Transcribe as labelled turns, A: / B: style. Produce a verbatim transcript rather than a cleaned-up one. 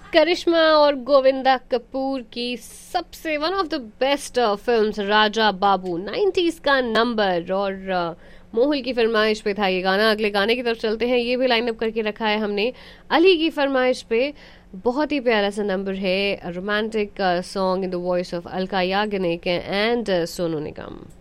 A: करिश्मा और गोविंदा कपूर की सबसे one of the best films Raja Babu nineties का नंबर, और uh, मोहुल की फरमाइश पे था ये गाना। अगले गाने की तरफ चलते हैं, ये भी लाइन अप करके रखा है हमने अली की फरमाइश पे। बहुत ही प्यारा सा नंबर है, romantic song in the voice of Alka Yagnik and Sonu Nigam.